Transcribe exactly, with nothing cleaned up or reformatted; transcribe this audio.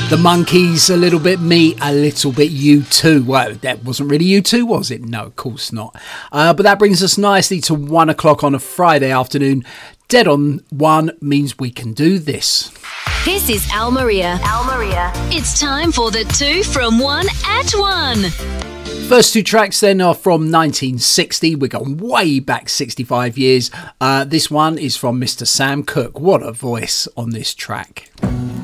The Monkees, a little bit me, a little bit U two. Well, that wasn't really U two, was it? No, of course not. Uh, but that brings us nicely to one o'clock on a Friday afternoon. Dead on one means we can do this. This is Al Maria. Al Maria. It's time for the two from one at one. First two tracks then are from nineteen sixty. We're going way back sixty-five years. Uh, this one is from Mister Sam Cooke. What a voice on this track.